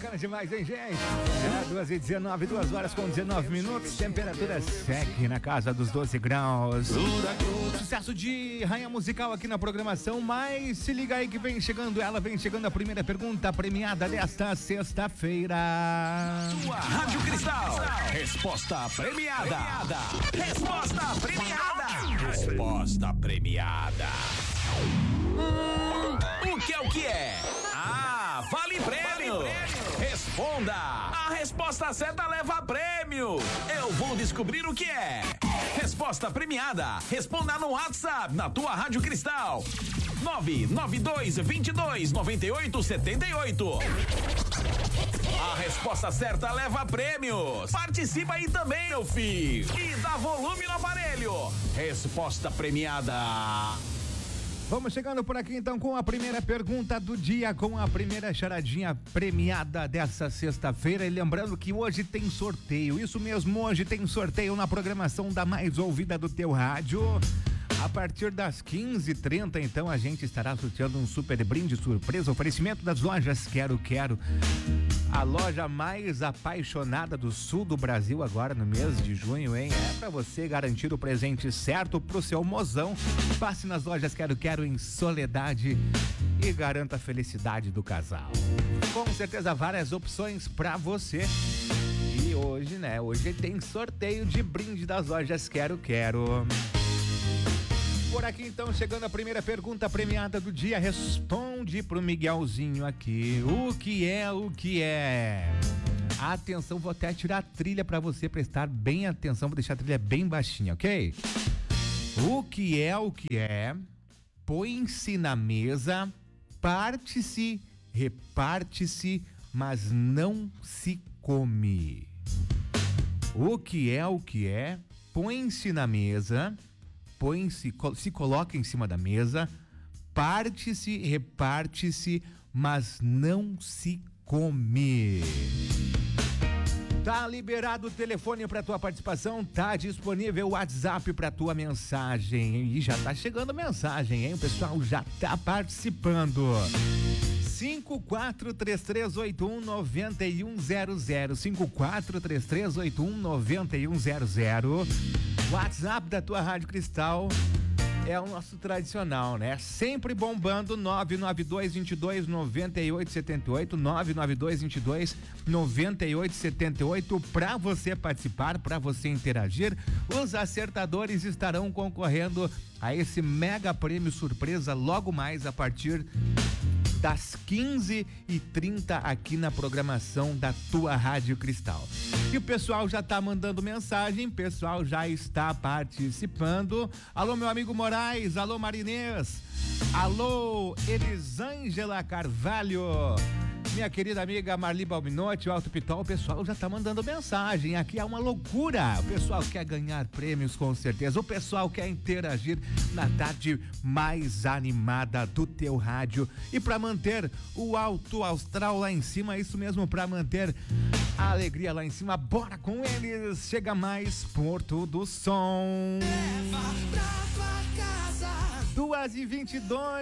bacana demais, hein, gente? 2h19, 2 horas com 19 minutos. Temperatura segue na casa dos 12 graus. Sucesso de rainha musical aqui na programação, mas se liga aí que vem chegando a primeira pergunta premiada desta sexta-feira. Sua Rádio Cristal. Resposta premiada. Resposta premiada. Resposta premiada. O que é? Vale prêmio! Responda! A resposta certa leva prêmio! Eu vou descobrir o que é! Resposta premiada! Responda no WhatsApp, na tua Rádio Cristal! 992-22-9878. A resposta certa leva prêmios! Participa aí também, meu filho! E dá volume no aparelho! Resposta premiada! Vamos chegando por aqui então com a primeira pergunta do dia, com a primeira charadinha premiada dessa sexta-feira. E lembrando que hoje tem sorteio, isso mesmo, hoje tem sorteio na programação da mais ouvida do teu rádio. A partir das 15h30, então, a gente estará sorteando um super brinde surpresa, oferecimento das lojas Quero Quero. A loja mais apaixonada do sul do Brasil agora no mês de junho, hein? É pra você garantir o presente certo pro seu mozão. Passe nas lojas Quero Quero em Soledade e garanta a felicidade do casal. Com certeza várias opções pra você. E hoje, né? Hoje tem sorteio de brinde das lojas Quero Quero. Por aqui então, chegando a primeira pergunta premiada do dia, responde pro Miguelzinho aqui. O que é? Atenção, vou até tirar a trilha pra você prestar bem atenção, vou deixar a trilha bem baixinha, ok? O que é? Põe-se na mesa, parte-se, reparte-se, mas não se come. O que é? Põe-se na mesa, se coloca em cima da mesa, parte-se, reparte-se, mas não se come. Tá liberado o telefone para tua participação, tá disponível o WhatsApp para tua mensagem. E já tá chegando mensagem, hein? O pessoal já tá participando. 5433819100, 5433819100. WhatsApp da tua Rádio Cristal é o nosso tradicional, né? Sempre bombando, 992229878, 992229878, pra você participar, pra você interagir. Os acertadores estarão concorrendo a esse mega prêmio surpresa logo mais a partir das 15h30 aqui na programação da tua Rádio Cristal. E o pessoal já tá mandando mensagem, o pessoal já está participando. Alô, meu amigo Moraes, alô, Marinês, alô, Elisângela Carvalho, minha querida amiga Marli Balbinotti, o Alto Pitol, o pessoal já tá mandando mensagem. Aqui é uma loucura. O pessoal quer ganhar prêmios, com certeza. O pessoal quer interagir na tarde mais animada do teu rádio. E para manter o alto astral lá em cima, isso mesmo, para manter a alegria lá em cima, bora com eles. Chega mais Porto do Som. 2h22.